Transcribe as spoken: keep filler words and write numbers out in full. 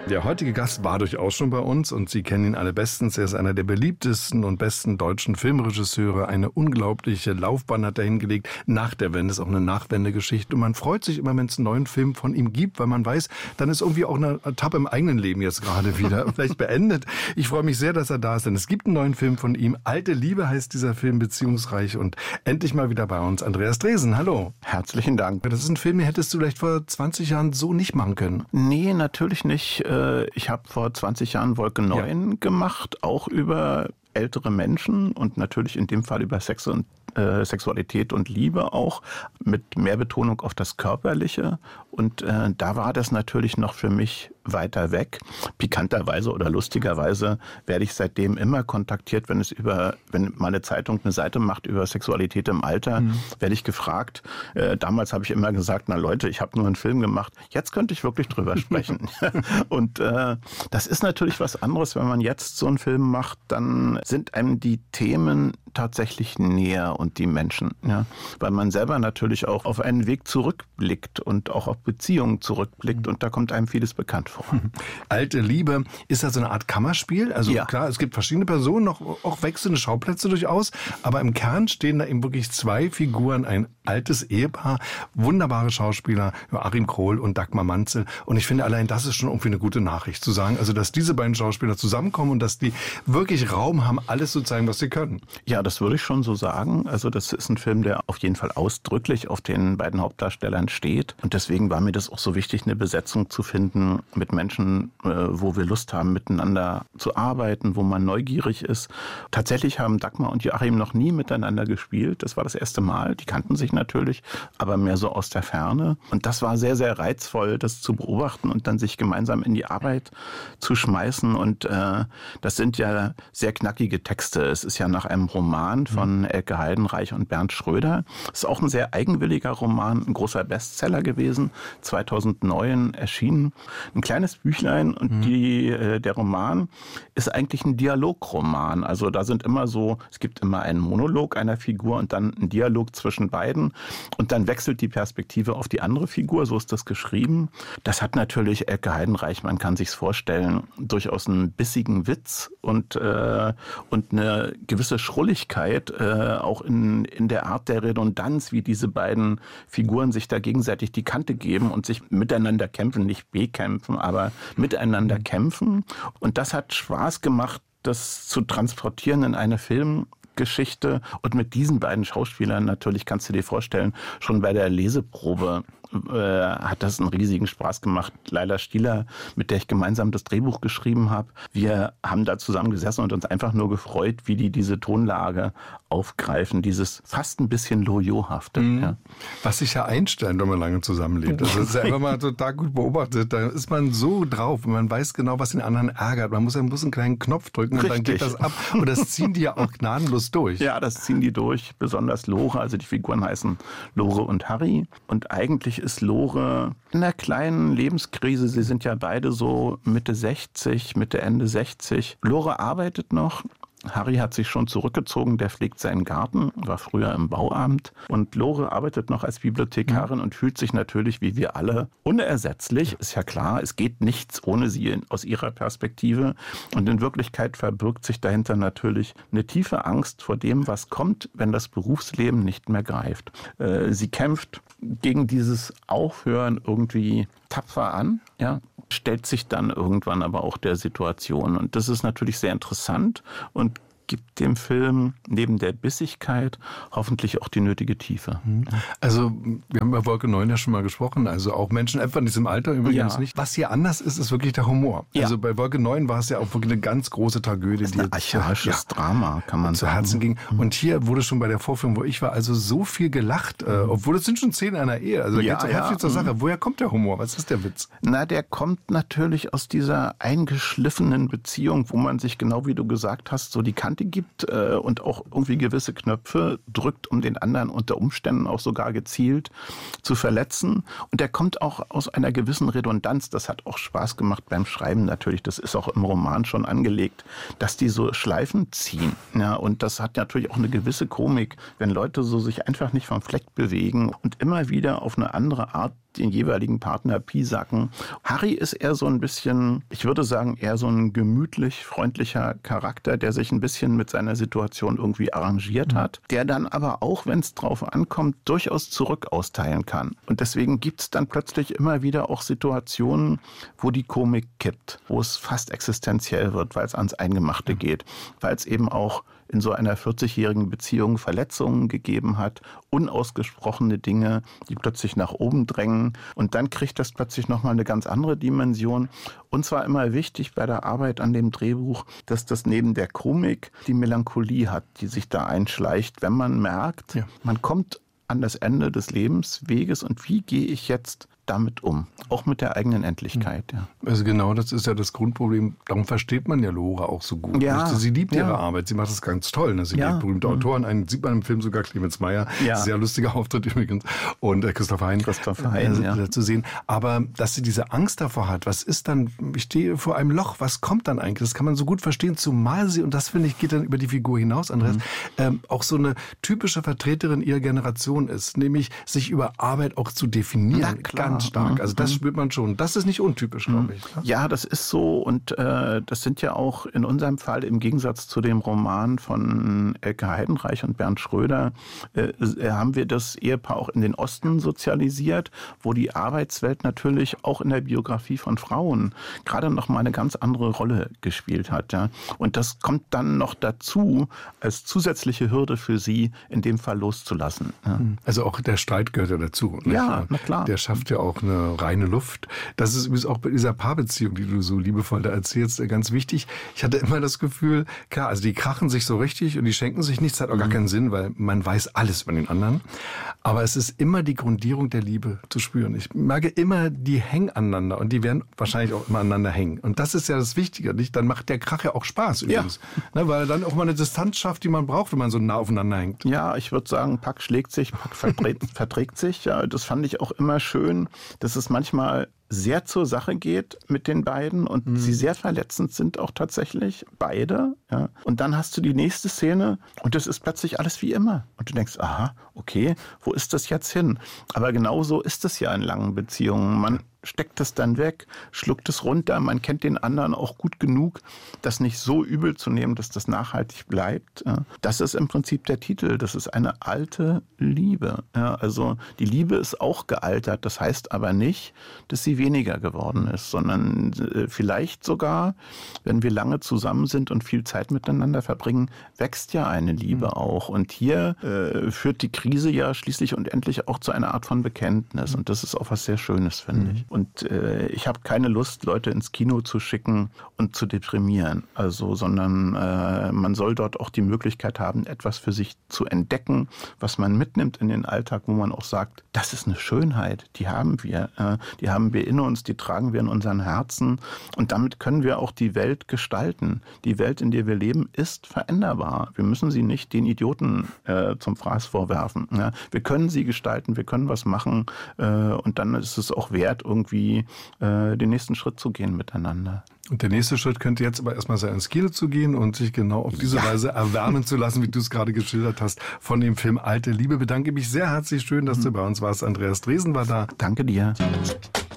Der heutige Gast war durchaus schon bei uns und Sie kennen ihn alle bestens. Er ist einer der beliebtesten und besten deutschen Filmregisseure. Eine unglaubliche Laufbahn hat er hingelegt. Nach der Wende ist auch eine Nachwendegeschichte. Und man freut sich immer, wenn es einen neuen Film von ihm gibt, weil man weiß, dann ist irgendwie auch eine Etappe im eigenen Leben jetzt gerade wieder vielleicht beendet. Ich freue mich sehr, dass er da ist, denn es gibt einen neuen Film von ihm. Alte Liebe heißt dieser Film, beziehungsreich, und endlich mal wieder bei uns. Andreas Dresen, hallo. Herzlichen Dank. Das ist ein Film, den hättest du vielleicht vor zwanzig Jahren so nicht machen können. Nee, natürlich nicht. Ich habe vor zwanzig Jahren Wolke neun ja. gemacht, auch über ältere Menschen und natürlich in dem Fall über Sex und äh, Sexualität und Liebe auch, mit mehr Betonung auf das Körperliche. Und äh, da war das natürlich noch für mich weiter weg. Pikanterweise oder lustigerweise werde ich seitdem immer kontaktiert, wenn es über, wenn meine Zeitung eine Seite macht über Sexualität im Alter, mhm. werde ich gefragt. Äh, damals habe ich immer gesagt, na Leute, ich habe nur einen Film gemacht. Jetzt könnte ich wirklich drüber sprechen. Und äh, das ist natürlich was anderes, wenn man jetzt so einen Film macht, dann sind einem die Themen tatsächlich näher und die Menschen, ja, weil man selber natürlich auch auf einen Weg zurückblickt und auch auf Beziehungen zurückblickt und da kommt einem vieles bekannt vor. Alte Liebe, ist das so eine Art Kammerspiel? Also ja. klar, es gibt verschiedene Personen, auch, auch wechselnde Schauplätze durchaus, aber im Kern stehen da eben wirklich zwei Figuren, ein altes Ehepaar, wunderbare Schauspieler, Joachim Krohl und Dagmar Manzel, und ich finde allein das ist schon irgendwie eine gute Nachricht zu sagen, also dass diese beiden Schauspieler zusammenkommen und dass die wirklich Raum haben, alles zu zeigen, was sie können. Ja, das würde ich schon so sagen. Also das ist ein Film, der auf jeden Fall ausdrücklich auf den beiden Hauptdarstellern steht. Und deswegen war mir das auch so wichtig, eine Besetzung zu finden mit Menschen, wo wir Lust haben, miteinander zu arbeiten, wo man neugierig ist. Tatsächlich haben Dagmar und Joachim noch nie miteinander gespielt. Das war das erste Mal. Die kannten sich natürlich, aber mehr so aus der Ferne. Und das war sehr, sehr reizvoll, das zu beobachten und dann sich gemeinsam in die Arbeit zu schmeißen. Und äh, das sind ja sehr knackige Texte. Es ist ja nach einem Roman von Elke Heidenreich und Bernd Schröder. Es ist auch ein sehr eigenwilliger Roman, ein großer Bestseller gewesen, zweitausendneun erschienen. Ein kleines Büchlein und mhm. die, äh, der Roman ist eigentlich ein Dialogroman. Also da sind immer so, es gibt immer einen Monolog einer Figur und dann einen Dialog zwischen beiden und dann wechselt die Perspektive auf die andere Figur, so ist das geschrieben. Das hat natürlich Elke Heidenreich, man kann sich's vorstellen, durchaus einen bissigen Witz und, äh, und eine gewisse Schrulligkeit, äh, auch in, in der Art der Redundanz, wie diese beiden Figuren sich da gegenseitig die Kante geben und sich miteinander kämpfen, nicht bekämpfen, aber miteinander mhm. kämpfen. Und das hat Spaß gemacht, das zu transportieren in eine Filmgeschichte. Und mit diesen beiden Schauspielern natürlich, kannst du dir vorstellen, schon bei der Leseprobe äh, hat das einen riesigen Spaß gemacht. Laila Stieler, mit der ich gemeinsam das Drehbuch geschrieben habe, wir haben da zusammen gesessen und uns einfach nur gefreut, wie die diese Tonlage aufgreifen, dieses fast ein bisschen Loriot-hafte. Mhm. Ja. Was sich ja einstellt, wenn man lange zusammenlebt. Das ist ja immer mal total gut beobachtet. Da ist man so drauf und man weiß genau, was den anderen ärgert. Man muss ja bloß einen kleinen Knopf drücken und Richtig. Dann geht das ab. Und das ziehen die ja auch gnadenlos durch. Ja, das ziehen die durch. Besonders Lore, also die Figuren heißen Lore und Harry. Und eigentlich ist Lore in einer kleinen Lebenskrise. Sie sind ja beide so Mitte sechzig, Mitte, Ende sechzig. Lore arbeitet noch. Harry hat sich schon zurückgezogen, der pflegt seinen Garten, war früher im Bauamt. Und Lore arbeitet noch als Bibliothekarin mhm. und fühlt sich natürlich, wie wir alle, unersetzlich. Ist ja klar, es geht nichts ohne sie aus ihrer Perspektive. Und in Wirklichkeit verbirgt sich dahinter natürlich eine tiefe Angst vor dem, was kommt, wenn das Berufsleben nicht mehr greift. Sie kämpft gegen dieses Aufhören irgendwie tapfer an, ja, stellt sich dann irgendwann aber auch der Situation. Und das ist natürlich sehr interessant und gibt dem Film neben der Bissigkeit hoffentlich auch die nötige Tiefe. Also wir haben bei Wolke neun ja schon mal gesprochen, also auch Menschen etwa in diesem Alter übrigens ja. nicht. Was hier anders ist, ist wirklich der Humor. Ja. Also bei Wolke neun war es ja auch wirklich eine ganz große Tragödie. Das ist ein archaisches ja, Drama, kann man zu sagen. Herzen ging. Und hier wurde schon bei der Vorführung, wo ich war, also so viel gelacht, äh, obwohl es sind schon Szenen einer Ehe. Also da ja, geht es ja. heftig zur Sache. Woher kommt der Humor? Was ist der Witz? Na, der kommt natürlich aus dieser eingeschliffenen Beziehung, wo man sich genau wie du gesagt hast, so die Kante gibt äh, und auch irgendwie gewisse Knöpfe drückt, um den anderen unter Umständen auch sogar gezielt zu verletzen. Und der kommt auch aus einer gewissen Redundanz. Das hat auch Spaß gemacht beim Schreiben natürlich. Das ist auch im Roman schon angelegt, dass die so Schleifen ziehen. Ja, und das hat natürlich auch eine gewisse Komik, wenn Leute so sich einfach nicht vom Fleck bewegen und immer wieder auf eine andere Art den jeweiligen Partner piesacken. Harry ist eher so ein bisschen, ich würde sagen, eher so ein gemütlich freundlicher Charakter, der sich ein bisschen mit seiner Situation irgendwie arrangiert hat, der dann aber auch, wenn es drauf ankommt, durchaus zurück austeilen kann. Und deswegen gibt es dann plötzlich immer wieder auch Situationen, wo die Komik kippt, wo es fast existenziell wird, weil es ans Eingemachte geht, weil es eben auch in so einer vierzigjährigen Beziehung Verletzungen gegeben hat, unausgesprochene Dinge, die plötzlich nach oben drängen. Und dann kriegt das plötzlich nochmal eine ganz andere Dimension. Und zwar immer wichtig bei der Arbeit an dem Drehbuch, dass das neben der Komik die Melancholie hat, die sich da einschleicht, wenn man merkt, ja. man kommt an das Ende des Lebensweges und wie gehe ich jetzt damit um? Auch mit der eigenen Endlichkeit. Ja. Also genau, das ist ja das Grundproblem. Darum versteht man ja Lore auch so gut. Ja. Sie liebt ja. ihre Arbeit. Sie macht das ganz toll. Ne? Sie ja. liebt berühmte mhm. Autoren. Einen sieht man im Film sogar, Clemens Meyer. Ja. Sehr lustiger Auftritt übrigens. Und äh, Christoph Hein. Christoph Hein, äh, ja. zu sehen. Aber dass sie diese Angst davor hat, was ist dann, ich stehe vor einem Loch, was kommt dann eigentlich? Das kann man so gut verstehen, zumal sie, und das finde ich, geht dann über die Figur hinaus, Andreas, mhm. ähm, auch so eine typische Vertreterin ihrer Generation ist. Nämlich sich über Arbeit auch zu definieren. Ganz stark. Also das spürt man schon. Das ist nicht untypisch, glaube ich. Ja, das ist so. Und äh, das sind ja auch in unserem Fall im Gegensatz zu dem Roman von Elke Heidenreich und Bernd Schröder, äh, haben wir das Ehepaar auch in den Osten sozialisiert, wo die Arbeitswelt natürlich auch in der Biografie von Frauen gerade noch mal eine ganz andere Rolle gespielt hat. Ja. Und das kommt dann noch dazu, als zusätzliche Hürde für sie, in dem Fall loszulassen. Ja. Also auch der Streit gehört ja dazu. Nicht? Ja, na klar. Der schafft ja auch eine reine Luft. Das ist übrigens auch bei dieser Paarbeziehung, die du so liebevoll da erzählst, ganz wichtig. Ich hatte immer das Gefühl, klar, also die krachen sich so richtig und die schenken sich nichts, hat auch gar keinen Sinn, weil man weiß alles über den anderen. Aber es ist immer die Grundierung der Liebe zu spüren. Ich merke immer, die hängen aneinander und die werden wahrscheinlich auch immer aneinander hängen. Und das ist ja das Wichtige, nicht? Dann macht der Krach ja auch Spaß übrigens. Ja. Ne, weil er dann auch mal eine Distanz schafft, die man braucht, wenn man so nah aufeinander hängt. Ja, ich würde sagen, Pack schlägt sich, Pack verträgt, verträgt sich. Ja, das fand ich auch immer schön, dass es manchmal sehr zur Sache geht mit den beiden und mhm. sie sehr verletzend sind auch tatsächlich, beide. Ja. Und dann hast du die nächste Szene und das ist plötzlich alles wie immer. Und du denkst, aha, okay, wo ist das jetzt hin? Aber genau so ist es ja in langen Beziehungen. Man steckt es dann weg, schluckt es runter. Man kennt den anderen auch gut genug, das nicht so übel zu nehmen, dass das nachhaltig bleibt. Das ist im Prinzip der Titel. Das ist eine alte Liebe. Also die Liebe ist auch gealtert. Das heißt aber nicht, dass sie weniger geworden ist, sondern vielleicht sogar, wenn wir lange zusammen sind und viel Zeit miteinander verbringen, wächst ja eine Liebe mhm. auch. Und hier äh, führt die Krise ja schließlich und endlich auch zu einer Art von Bekenntnis. Und das ist auch was sehr Schönes, finde mhm. ich. Und äh, ich habe keine Lust, Leute ins Kino zu schicken und zu deprimieren. Also, sondern äh, man soll dort auch die Möglichkeit haben, etwas für sich zu entdecken, was man mitnimmt in den Alltag, wo man auch sagt, das ist eine Schönheit, die haben wir. Äh, die haben wir in uns, die tragen wir in unseren Herzen. Und damit können wir auch die Welt gestalten. Die Welt, in der wir leben, ist veränderbar. Wir müssen sie nicht den Idioten äh, zum Fraß vorwerfen. Ja? Wir können sie gestalten, wir können was machen. Äh, und dann ist es auch wert, irgendwie irgendwie äh, den nächsten Schritt zu gehen miteinander. Und der nächste Schritt könnte jetzt aber erstmal sein, ins Kino zu gehen und sich genau auf diese ja. Weise erwärmen zu lassen, wie du es gerade geschildert hast, von dem Film Alte Liebe. Bedanke mich sehr herzlich, schön, dass mhm. du bei uns warst. Andreas Dresen war da. Danke dir.